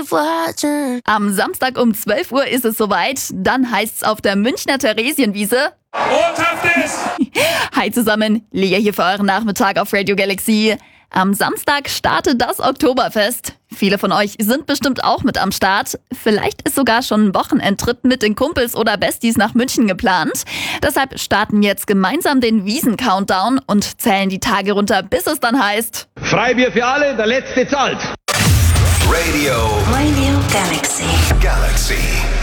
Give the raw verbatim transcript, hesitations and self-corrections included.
Am Samstag um zwölf Uhr ist es soweit. Dann heißt's auf der Münchner Theresienwiese. Hi zusammen, Lea hier für euren Nachmittag auf Radio Galaxy. Am Samstag startet das Oktoberfest. Viele von euch sind bestimmt auch mit am Start. Vielleicht ist sogar schon ein Wochenendtrip mit den Kumpels oder Besties nach München geplant. Deshalb starten wir jetzt gemeinsam den Wiesen-Countdown und zählen die Tage runter, bis es dann heißt: Freibier für alle, der Letzte zahlt. Radio. Radio Galaxy. Galaxy.